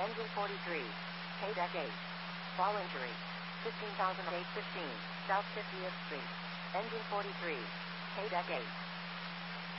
Engine 43. K-Deck 8. Fall injury. 15,815. South 50th Street. Engine 43. K-Deck 8.